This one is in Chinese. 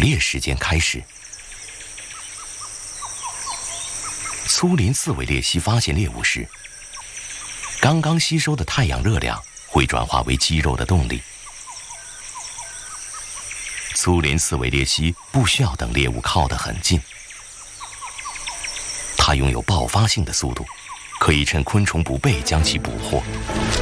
猎时间开始。粗鳞刺猬鬣蜥发现猎物时，刚刚吸收的太阳热量会转化为肌肉的动力。粗鳞刺猬鬣蜥不需要等猎物靠得很近，它拥有爆发性的速度，可以趁昆虫不备将其捕获。